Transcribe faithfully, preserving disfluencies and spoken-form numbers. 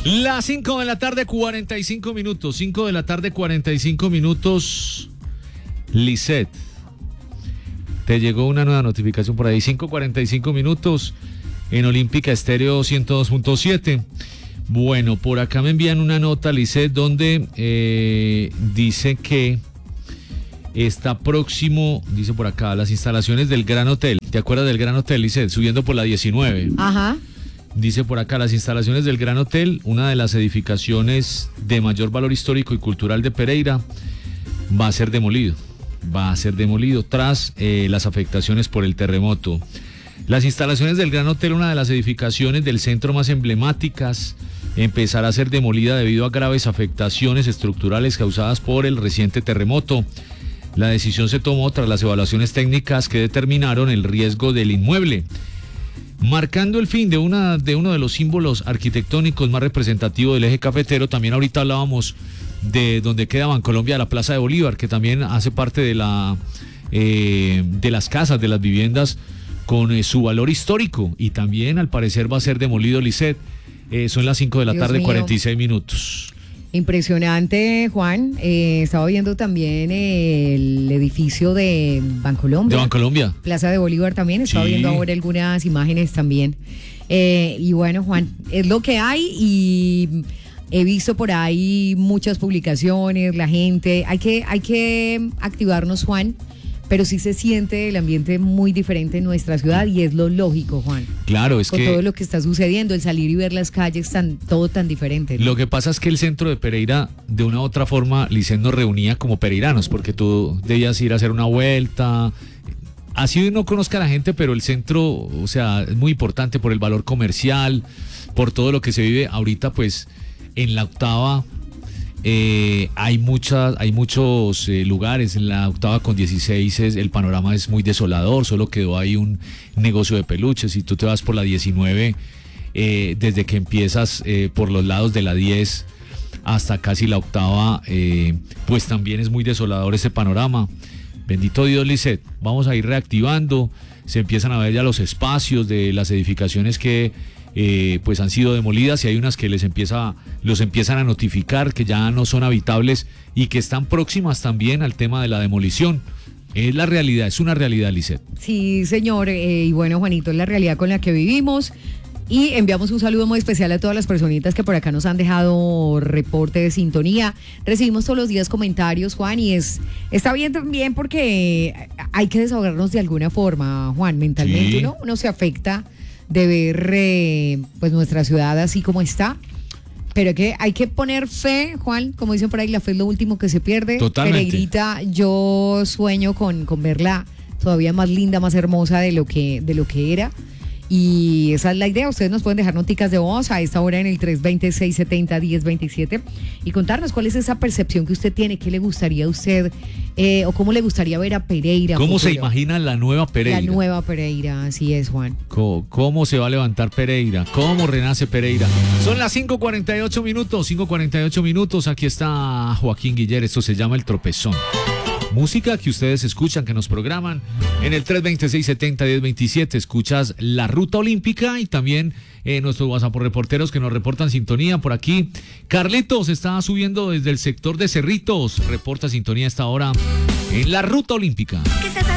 Las cinco de la tarde, cuarenta y cinco minutos. cinco de la tarde, cuarenta y cinco minutos. Lisset, te llegó una nueva notificación por ahí. cinco cuarenta y cinco minutos en Olímpica Estéreo ciento dos punto siete. Bueno, por acá me envían una nota, Lisset, donde eh, dice que está próximo, dice por acá, las instalaciones del Gran Hotel. ¿Te acuerdas del Gran Hotel, Lisset? Subiendo por la diecinueve. Ajá. Dice por acá, las instalaciones del Gran Hotel, una de las edificaciones de mayor valor histórico y cultural de Pereira, va a ser demolido. Va a ser demolido tras eh, las afectaciones por el terremoto. Las instalaciones del Gran Hotel, una de las edificaciones del centro más emblemáticas, empezará a ser demolida debido a graves afectaciones estructurales causadas por el reciente terremoto. La decisión se tomó tras las evaluaciones técnicas que determinaron el riesgo del inmueble, marcando el fin de, una, de uno de los símbolos arquitectónicos más representativos del eje cafetero. También ahorita hablábamos de donde queda Bancolombia, la Plaza de Bolívar, que también hace parte de, la, eh, de las casas, de las viviendas con eh, su valor histórico, y también al parecer va a ser demolido, Lisset. Eh, son las cinco de la Dios tarde, mío. cuarenta y seis minutos. Impresionante, Juan. Eh, estaba viendo también el edificio de Bancolombia. De Bancolombia. Plaza de Bolívar también. Estaba Sí. viendo ahora algunas imágenes también. Eh, y bueno, Juan, es lo que hay, y he visto por ahí muchas publicaciones, la gente. Hay que, hay que activarnos, Juan. Pero sí se siente el ambiente muy diferente en nuestra ciudad, y es lo lógico, Juan. Claro, es Con que todo lo que está sucediendo, el salir y ver las calles, tan, todo tan diferente, ¿no? lo que pasa es que el centro de Pereira, de una u otra forma, Lisset, nos reunía como pereiranos, porque tú debías ir a hacer una vuelta. Así no conozca a la gente, pero el centro, o sea, es muy importante por el valor comercial, por todo lo que se vive. Ahorita, pues, en la octava eh, hay muchas, hay muchos eh, lugares. En la octava con dieciséis es, el panorama es muy desolador, solo quedó ahí un negocio de peluches. Si tú te vas por la diecinueve, eh, desde que empiezas eh, por los lados de la diez hasta casi la octava, eh, pues también es muy desolador ese panorama. Bendito Dios, Lisset, vamos a ir reactivando. Se empiezan a ver ya los espacios de las edificaciones que eh, pues han sido demolidas, y hay unas que les empieza, los empiezan a notificar que ya no son habitables y que están próximas también al tema de la demolición. Es la realidad, es una realidad, Lisset. Sí, señor. Eh, y bueno, Juanito, es la realidad con la que vivimos. Y enviamos un saludo muy especial a todas las personitas que por acá nos han dejado reporte de sintonía. Recibimos todos los días comentarios, Juan, y es está bien también, porque hay que desahogarnos de alguna forma, Juan, mentalmente. Sí. Uno, uno se afecta de ver eh, pues nuestra ciudad así como está. Pero que hay que poner fe, Juan, como dicen por ahí, la fe es lo último que se pierde. Totalmente. Pereirita, yo sueño con, con verla todavía más linda, más hermosa de lo que, de lo que era. Y esa es la idea. Ustedes nos pueden dejar noticas de voz a esta hora en el tres dos cero, seis siete cero, uno cero dos siete y contarnos cuál es esa percepción que usted tiene, qué le gustaría a usted, eh, o cómo le gustaría ver a Pereira. ¿Cómo se futuro. imagina la nueva Pereira? La nueva Pereira, así es, Juan. ¿Cómo, ¿Cómo se va a levantar Pereira? ¿Cómo renace Pereira? Son las cinco cuarenta y ocho minutos, cinco cuarenta y ocho minutos. Aquí está Joaquín Guiller. Esto se llama El Tropezón. Música que ustedes escuchan, que nos programan en el tres dos cero, seis siete cero, uno cero dos siete. Escuchas La Ruta Olímpica, y también eh, nuestros WhatsApp reporteros que nos reportan sintonía por aquí. Carlitos está subiendo desde el sector de Cerritos. Reporta sintonía a esta hora en La Ruta Olímpica. ¿Qué estás